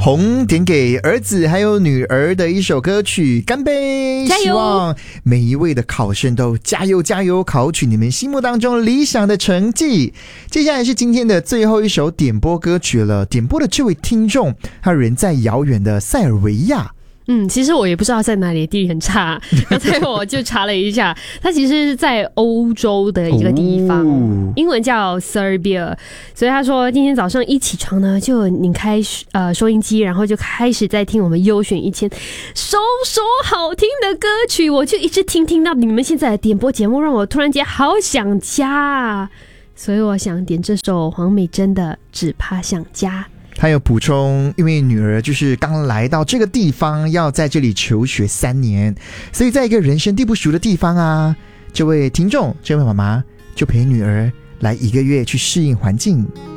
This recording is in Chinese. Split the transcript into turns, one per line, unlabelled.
红点给儿子还有女儿的一首歌曲，干杯！
加油！
希望每一位的考生都加油加油，考取你们心目当中理想的成绩。接下来是今天的最后一首点播歌曲了，点播的这位听众，他人在遥远的塞尔维亚。
其实我也不知道在哪里，地理很差。刚才我就查了一下，它其实是在欧洲的一个地方，英文叫 Serbia。所以他说今天早上一起床呢，就拧开收音机，然后就开始在听我们优选1000首好听的歌曲，我就一直听到你们现在的点播节目，让我突然间好想家啊！所以我想点这首黄美珍的《只怕想家》。
他有补充，因为女儿就是刚来到这个地方，要在这里求学3年，所以在一个人生地不熟的地方啊，这位听众，这位妈妈就陪女儿来1个月去适应环境。